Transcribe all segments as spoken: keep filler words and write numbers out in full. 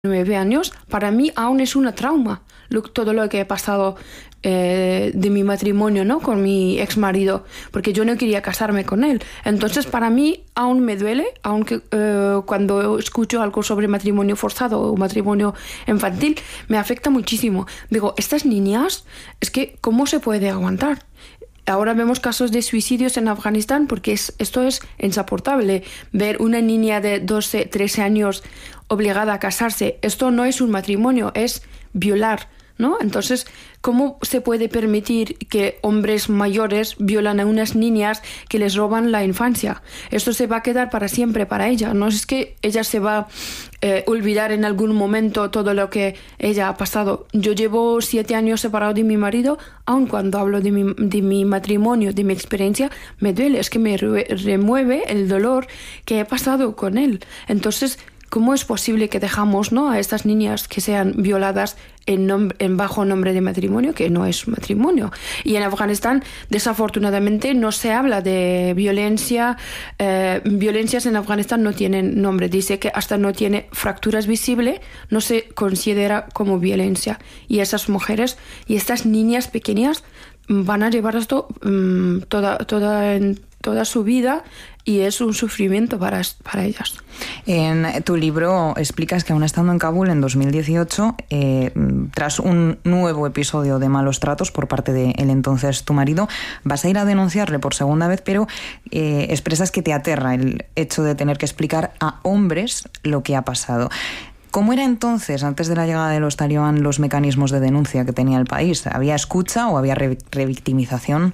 nueve años, para mí aún es una trauma lo, todo lo que he pasado eh, de mi matrimonio, ¿no? Con mi ex marido, porque yo no quería casarme con él. Entonces para mí aún me duele, aunque eh, cuando escucho algo sobre matrimonio forzado o matrimonio infantil, me afecta muchísimo. Digo, estas niñas, es que ¿cómo se puede aguantar? Ahora vemos casos de suicidios en Afganistán porque es, esto es insoportable. Ver una niña de doce, trece años obligada a casarse, esto no es un matrimonio, es violar, ¿no? Entonces, ¿cómo se puede permitir que hombres mayores violan a unas niñas que les roban la infancia? Esto se va a quedar para siempre para ella. No es que ella se va a eh, olvidar en algún momento todo lo que ella ha pasado. Yo llevo siete años separado de mi marido, aun cuando hablo de mi, de mi matrimonio, de mi experiencia, me duele, es que me re- remueve el dolor que he pasado con él. Entonces, ¿cómo es posible que dejamos, ¿no?, a estas niñas que sean violadas en, nom- en bajo nombre de matrimonio, que no es matrimonio? Y en Afganistán, desafortunadamente, no se habla de violencia. Eh, violencias en Afganistán no tienen nombre. Dice que hasta no tiene fracturas visibles, no se considera como violencia. Y esas mujeres y estas niñas pequeñas van a llevar esto um, toda, toda, en, toda su vida, y es un sufrimiento para, para ellas. En tu libro explicas que aún estando en Kabul en dos mil dieciocho, eh, tras un nuevo episodio de malos tratos por parte del entonces tu marido, vas a ir a denunciarle por segunda vez, pero eh, expresas que te aterra el hecho de tener que explicar a hombres lo que ha pasado. ¿Cómo era entonces, antes de la llegada de los talibán, los mecanismos de denuncia que tenía el país? ¿Había escucha o había re- revictimización?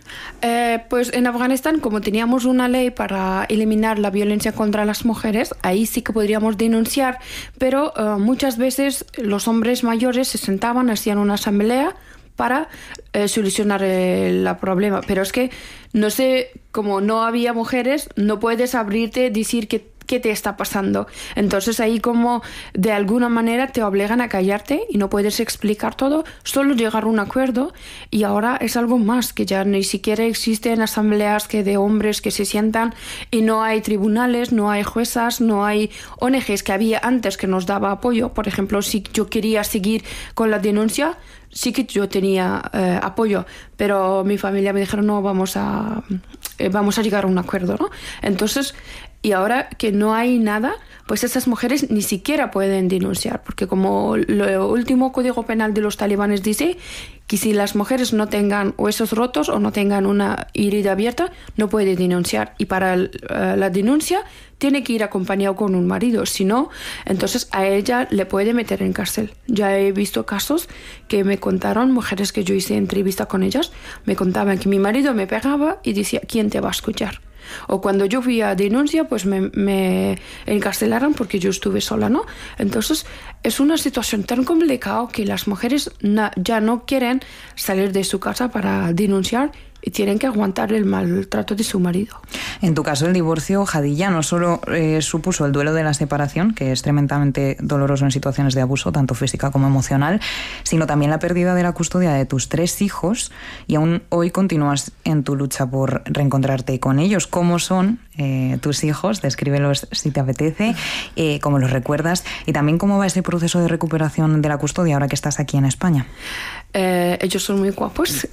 Eh, pues en Afganistán, como teníamos una ley para eliminar la violencia contra las mujeres, ahí sí que podríamos denunciar, pero uh, muchas veces los hombres mayores se sentaban, hacían una asamblea para eh, solucionar el problema. Pero es que, no sé, como no había mujeres, no puedes abrirte, decir que qué te está pasando. Entonces ahí como de alguna manera te obligan a callarte y no puedes explicar todo, solo llegar a un acuerdo. Y ahora es algo más, que ya ni siquiera existen asambleas que de hombres que se sientan, y no hay tribunales, no hay juezas, no hay O N Ges que había antes que nos daba apoyo. Por ejemplo, si yo quería seguir con la denuncia, sí que yo tenía eh, apoyo, pero mi familia me dijeron no, vamos a eh, vamos a llegar a un acuerdo, ¿no? Entonces, y ahora que no hay nada, pues esas mujeres ni siquiera pueden denunciar, porque como lo último código penal de los talibanes dice que si las mujeres no tengan huesos rotos o no tengan una herida abierta, no puede denunciar. Y para el, uh, la denuncia tiene que ir acompañado con un marido. Si no, entonces a ella le puede meter en cárcel. Ya he visto casos que me contaron, mujeres que yo hice entrevista con ellas, me contaban que mi marido me pegaba y decía, ¿quién te va a escuchar? O cuando yo fui a denuncia, pues me, me encarcelaron porque yo estuve sola, ¿no? Entonces, es una situación tan complicada que las mujeres na, ya no quieren salir de su casa para denunciar y tienen que aguantar el maltrato de su marido. En tu caso, el divorcio, Hadilla, no solo eh, supuso el duelo de la separación, que es tremendamente doloroso en situaciones de abuso, tanto física como emocional, sino también la pérdida de la custodia de tus tres hijos, y aún hoy continúas en tu lucha por reencontrarte con ellos. ¿Cómo son eh, tus hijos? Descríbelos si te apetece, eh, cómo los recuerdas, y también cómo va ese proceso de recuperación de la custodia ahora que estás aquí en España. Eh, ellos son muy guapos.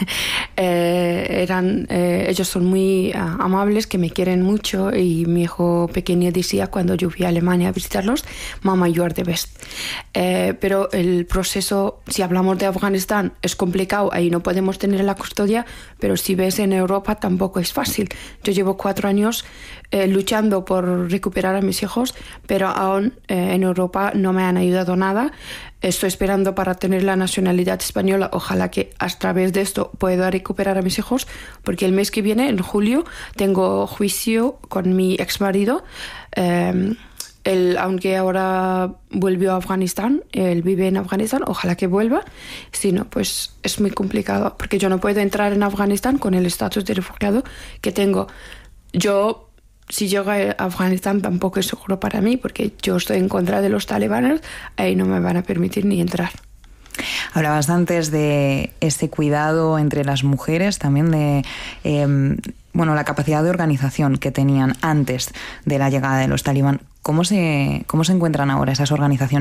eh, eran, eh, ellos son muy uh, amables, que me quieren mucho, y mi hijo pequeño decía cuando yo fui a Alemania a visitarlos, Mama, you are the best. Eh, pero el proceso, si hablamos de Afganistán, es complicado, ahí no podemos tener la custodia, pero si ves en Europa tampoco es fácil. Yo llevo cuatro años eh, luchando por recuperar a mis hijos, pero aún eh, en Europa no me han ayudado nada. Estoy esperando para tener la nacionalidad española. Ojalá que a través de esto pueda recuperar a mis hijos, porque el mes que viene, en julio, tengo juicio con mi ex marido. Eh, él, aunque ahora volvió a Afganistán, él vive en Afganistán, ojalá que vuelva. Si no, pues es muy complicado, porque yo no puedo entrar en Afganistán con el estatus de refugiado que tengo. Yo... Si llego a Afganistán tampoco es seguro para mí, porque yo estoy en contra de los talibanes, ahí no me van a permitir ni entrar. Hablabas antes de ese cuidado entre las mujeres, también de eh, bueno, la capacidad de organización que tenían antes de la llegada de los talibán. ¿Cómo se, cómo se encuentran ahora esas organizaciones